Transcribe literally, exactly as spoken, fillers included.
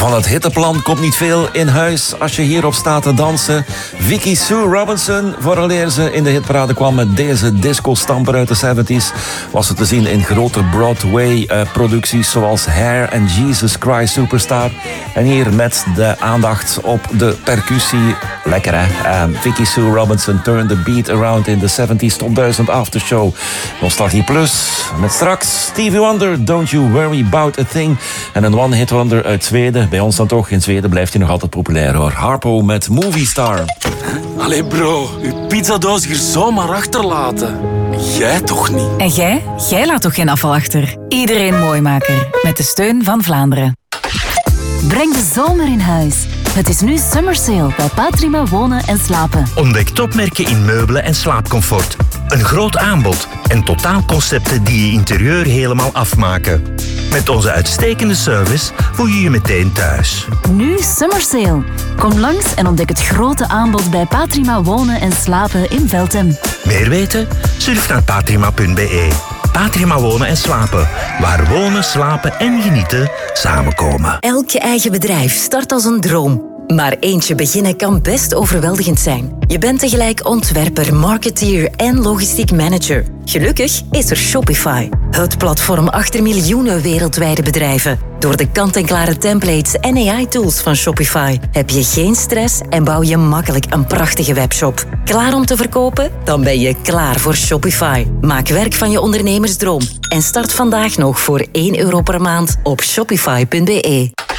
Van het hitteplan komt niet veel in huis als je hierop staat te dansen. Vicky Sue Robinson, vooraleer ze in de hitparade kwam met deze disco-stamper uit de zeventig, was ze te zien in grote Broadway-producties zoals Hair en Jesus Christ Superstar. En hier met de aandacht op de percussie. Lekker hè? Uh, Vicky Sue Robinson turned the beat around in the seventies Top duizend Aftershow. Nostalgie Plus. Met straks Stevie Wonder, Don't You Worry About a Thing. En een one-hit wonder uit Zweden. Bij ons dan toch. In Zweden blijft hij nog altijd populair hoor. Harpo met Movie Star. Allee bro, uw pizzadoos hier zomaar achterlaten. Jij toch niet? En jij? Jij laat toch geen afval achter? Iedereen Mooimaker. Met de steun van Vlaanderen. Breng de zomer in huis. Het is nu Summer Sale bij Patrima Wonen en Slapen. Ontdek topmerken in meubelen en slaapcomfort. Een groot aanbod en totaalconcepten die je interieur helemaal afmaken. Met onze uitstekende service voel je je meteen thuis. Nu Summer Sale. Kom langs en ontdek het grote aanbod bij Patrima Wonen en Slapen in Veltem. Meer weten? Surf naar patrima punt be. Patrima Wonen en Slapen. Waar wonen, slapen en genieten samenkomen. Elk eigen bedrijf start als een droom. Maar eentje beginnen kan best overweldigend zijn. Je bent tegelijk ontwerper, marketeer en logistiek manager. Gelukkig is er Shopify. Het platform achter miljoenen wereldwijde bedrijven. Door de kant-en-klare templates en A I-tools van Shopify heb je geen stress en bouw je makkelijk een prachtige webshop. Klaar om te verkopen? Dan ben je klaar voor Shopify. Maak werk van je ondernemersdroom en start vandaag nog voor één euro per maand op shopify punt be.